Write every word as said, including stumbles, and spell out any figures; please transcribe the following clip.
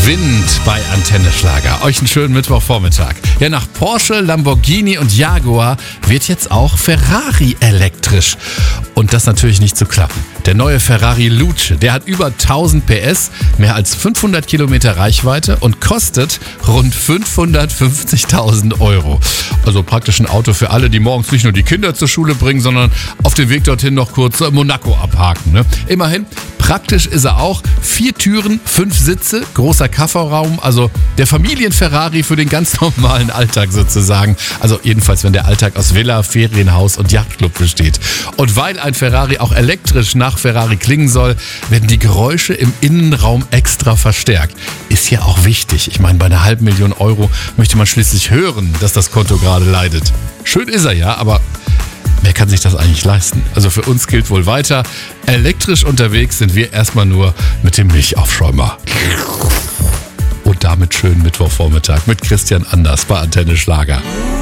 Wind bei Antenne Schlager. Euch einen schönen Mittwochvormittag. Ja, nach Porsche, Lamborghini und Jaguar wird jetzt auch Ferrari elektrisch. Und das natürlich nicht zu klappen. Der neue Ferrari Luce, der hat über tausend P S, mehr als fünfhundert Kilometer Reichweite und kostet rund fünfhundertfünfzigtausend Euro. Also praktisch ein Auto für alle, die morgens nicht nur die Kinder zur Schule bringen, sondern auf dem Weg dorthin noch kurz Monaco abhaken. Ne? Immerhin, praktisch ist er auch. Vier Türen, fünf Sitze, großer Kofferraum, also der Familien-Ferrari für den ganz normalen Alltag sozusagen. Also jedenfalls, wenn der Alltag aus Villa, Ferienhaus und Yachtclub besteht. Und weil ein Ferrari auch elektrisch nach Ferrari klingen soll, werden die Geräusche im Innenraum extra verstärkt. Ist ja auch wichtig. Ich meine, bei einer halben Million Euro möchte man schließlich hören, dass das Konto gerade leidet. Schön ist er ja, aber wer kann sich das eigentlich leisten? Also für uns gilt wohl weiter, elektrisch unterwegs sind wir erstmal nur mit dem Milchaufschäumer. Und damit schönen Mittwochvormittag mit Christian Anders bei Antenne Schlager.